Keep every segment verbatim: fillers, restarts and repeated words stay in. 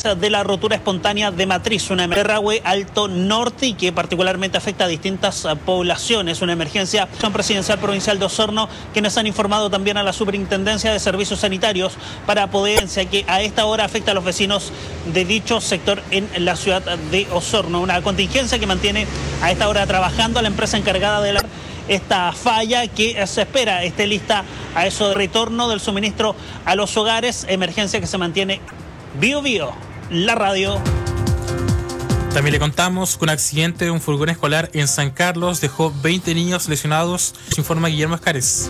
de la rotura espontánea de matriz, una emergencia Alto Norte y que particularmente afecta a distintas poblaciones. Una emergencia presidencial provincial de Osorno, quienes han informado también a la Superintendencia de Servicios Sanitarios para poder, que a esta hora afecta a los vecinos de dicho sector en la ciudad de Osorno. Una contingencia que mantiene a esta hora trabajando a la empresa encargada de la esta falla, que se espera esté lista a eso de retorno del suministro a los hogares. Emergencia que se mantiene. Bio Bio, la radio. También le contamos que un accidente de un furgón escolar en San Carlos dejó veinte niños lesionados, informa Guillermo Escares.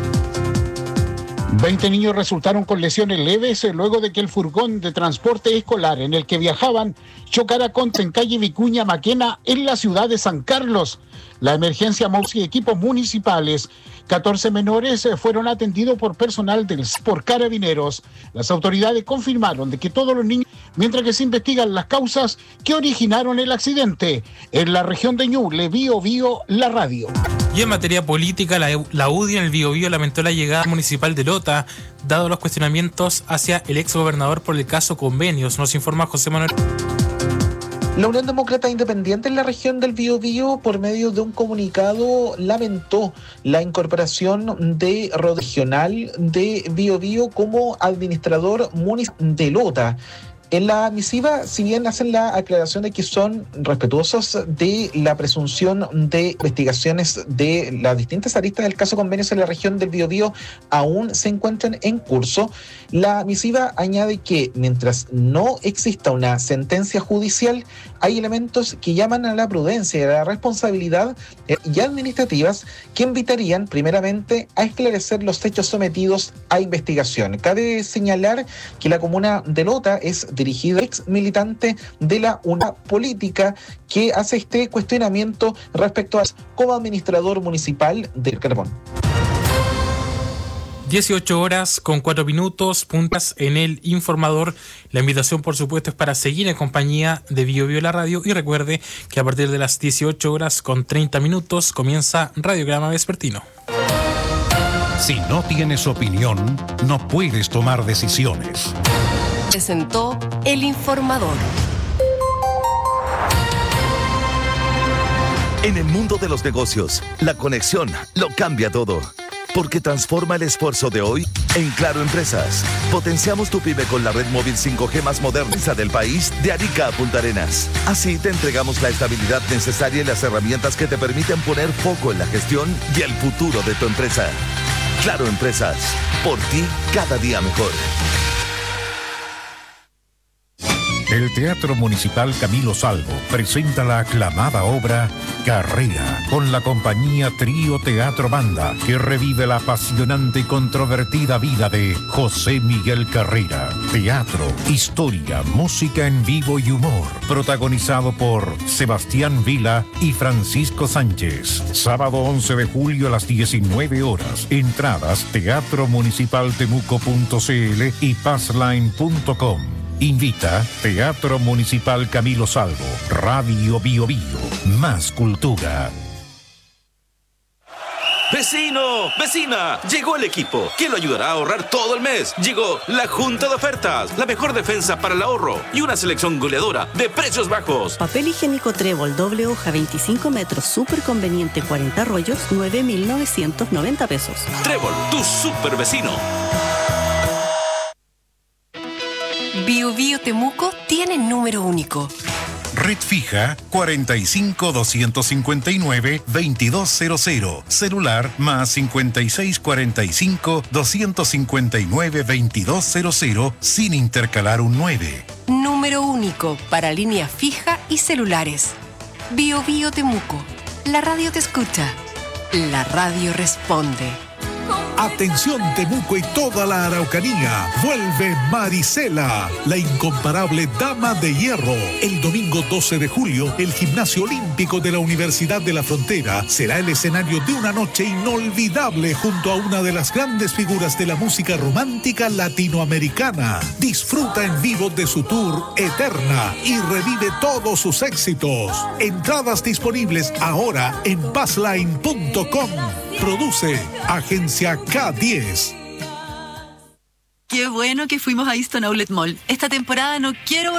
veinte niños resultaron con lesiones leves luego de que el furgón de transporte escolar en el que viajaban chocara contra en calle Vicuña Maquena en la ciudad de San Carlos. La emergencia Mouse y equipos municipales. catorce menores fueron atendidos por personal del por Carabineros. Las autoridades confirmaron de que todos los niños, mientras que se investigan las causas que originaron el accidente. En la región de Ñuble, Bio Bio, la radio. Y en materia política, la, la U D I en el Biobío lamentó la llegada municipal de Lota, dado los cuestionamientos hacia el exgobernador por el caso Convenios. Nos informa José Manuel. La Unión Demócrata Independiente en la región del Biobío, por medio de un comunicado, lamentó la incorporación de regional de Biobío como administrador municipal de Lota. En la misiva, si bien hacen la aclaración de que son respetuosos de la presunción de investigaciones de las distintas aristas del caso Convenios en la región del Biobío aún se encuentran en curso, la misiva añade que mientras no exista una sentencia judicial, hay elementos que llaman a la prudencia y a la responsabilidad y administrativas que invitarían primeramente a esclarecer los hechos sometidos a investigación. Cabe señalar que la comuna de Lota es dirigida ex militante de la UNA política que hace este cuestionamiento respecto a como administrador municipal del Carbón. dieciocho horas con cuatro minutos, puntas en el informador. La invitación, por supuesto, es para seguir en compañía de Bio Bio la radio. Y recuerde que a partir de las dieciocho horas con treinta minutos comienza Radiograma Vespertino. Si no tienes opinión, no puedes tomar decisiones. Presentó El Informador. En el mundo de los negocios, la conexión lo cambia todo. Porque transforma el esfuerzo de hoy en Claro Empresas. Potenciamos tu pyme con la red móvil cinco G más moderna del país, de Arica a Punta Arenas. Así te entregamos la estabilidad necesaria y las herramientas que te permiten poner foco en la gestión y el futuro de tu empresa. Claro Empresas, por ti cada día mejor. El Teatro Municipal Camilo Salvo presenta la aclamada obra Carrera, con la compañía Trío Teatro Banda, que revive la apasionante y controvertida vida de José Miguel Carrera. Teatro, historia, música en vivo y humor. Protagonizado por Sebastián Vila y Francisco Sánchez. Sábado once de julio a las diecinueve horas. Entradas teatro municipal temuco punto c l y passline punto com. Invita Teatro Municipal Camilo Salvo, Radio Bio Bio, más cultura. ¡Vecino! ¡Vecina! Llegó el equipo que lo ayudará a ahorrar todo el mes. Llegó la Junta de Ofertas, la mejor defensa para el ahorro y una selección goleadora de precios bajos. Papel higiénico Trébol, doble hoja, veinticinco metros, súper conveniente, cuarenta rollos, nueve mil novecientos noventa pesos. Trébol, tu súper vecino. Bio Bio Temuco tiene número único. Red fija cuarenta y cinco, doscientos cincuenta y nueve, veintidós cero cero. Celular más cincuenta y seis, cuarenta y cinco, doscientos cincuenta y nueve, veintidós cero cero sin intercalar un nueve. Número único para línea fija y celulares. Bio Bio Temuco. La radio te escucha. La radio responde. Atención Temuco y toda la Araucanía, vuelve Marisela, la incomparable dama de hierro. El domingo doce de julio, el Gimnasio Olímpico de la Universidad de la Frontera será el escenario de una noche inolvidable junto a una de las grandes figuras de la música romántica latinoamericana. Disfruta en vivo de su tour Eterna y revive todos sus éxitos. Entradas disponibles ahora en passline punto com. Produce Agencia K diez. Qué bueno que fuimos a Easton Outlet Mall. Esta temporada no quiero